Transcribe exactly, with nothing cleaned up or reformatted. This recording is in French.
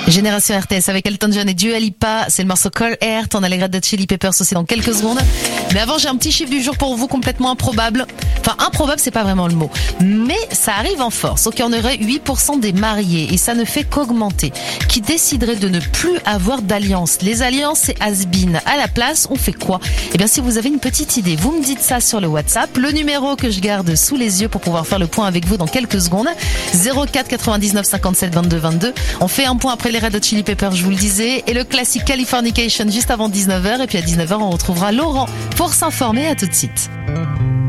Génération R T S avec Elton John et Dua Lipa, c'est le morceau Call Earth, on a les Red Hot Chili Peppers aussi dans quelques secondes. Mais avant, j'ai un petit chiffre du jour pour vous complètement improbable. Enfin, improbable, c'est pas vraiment le mot. Mais ça arrive en force. Ok, on aurait huit pour cent des mariés et ça ne fait qu'augmenter. Qui déciderait de ne plus avoir d'alliance. Les alliances, c'est has-been. À la place, on fait quoi? Eh bien, si vous avez une petite idée, vous me dites ça sur le WhatsApp. Le numéro que je garde sous les yeux pour pouvoir faire le point avec vous dans quelques secondes. zéro quatre quatre-vingt-dix-neuf cinquante-sept vingt-deux vingt-deux. On fait un point après les Red Hot Chili Peppers, je vous le disais. Et le classique Californication juste avant dix-neuf heures. Et puis à dix-neuf heures, on retrouvera Laurent pour s'informer. À tout de suite.